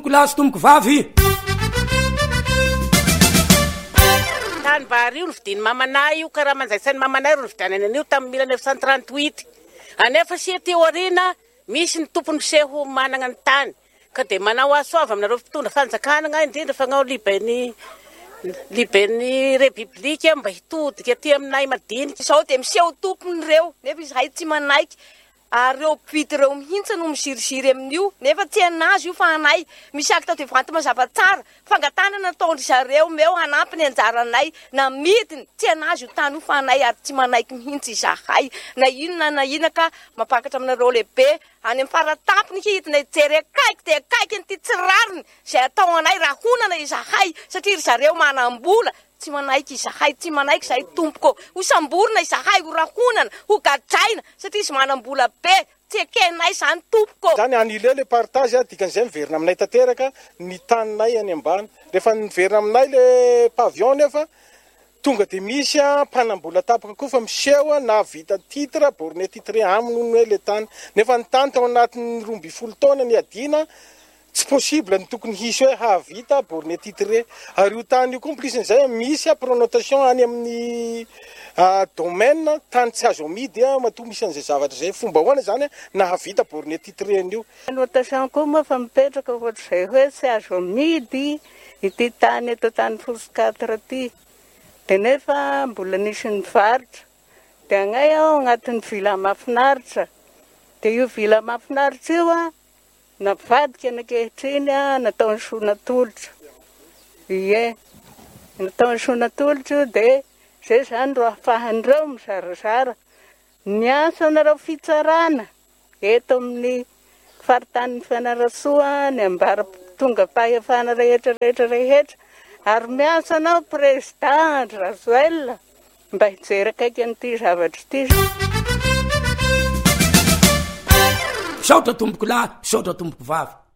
tomboko lahy sy tomboko vavy. Tany Bary io novidiny mamanay io karaha manjaitsany mamanay ro novidianany an'io tamin'ny 1938. Anefa sy teo arina misy ny tompony seho manana ny tany ka de manao asoava aminareo fitondra fanjakana indrindra fagnao liben'ny repiblika mba hitodika aty aminay madinika. Izao de miseho tompony reo nefa izahay tsy manaiky ary reo mpivity reo mihitsy no misiriziry amin'io nefa tsy anazy io fa anay misy akta de vanty mazava tsara fangatanana nataondry zareo meo hanampy ny anjaranay na midiny tsy anazy io tany io fa anay ary tsy manaiky mihitsy izahay na inona ka mapakatra aminareo lehibe any amin'ny faratampony hidina jery akaiky de akaiky nyty tsirariny zay atao anay raha honana izahay satria ry zareo manam-bola tsy manaiky izahay tsy manaiky zahay tompoko ho samborina izahay ho rahonana ho gadraina satria izy manam-bola be tsy ekenay zany tompoko zany anilele partage dikan'izay miverina aminay tanteraka ny taninay any ambany rehefa niverina aminay le pavion nefa tonga de misy mpanambola tapaka koa fa miseho na vita titre borné titre aminy hoe le tany nefa ny tany tao anatin'ny 12 taona ny adina tsy possible ny tokony hisy hoe havita borné titre ary io tany io complicen'izay misy pronotation any amin'ny domaine tany tsy azo amidy matoa misy an'izay zavatra zay fomba hoana zany na havita borné titre an'io. Notation koa moa fa mipetraka ohatr'izay hoe tsy azo amidy ity tany eto tany Fosikatra ty de nefa mbola nisy ny varitra de agnay aho agnatin'ny vila mahafinaritra de io vila mahafinaritra io navadika nakehitriny nataony sonatolotra ie nataony sonatolotra io de zay zany ro ahafahan'ireo mizarazara ny asa nareo fitsarana eto amin'ny faritany Fianarantsoa ny ambara tonga fahefana rehetra ary miasa anao président Razoel mba hijery akaiky an'ity zavatra ity. Saotra tomboko lahy, saotra tomboko vavy.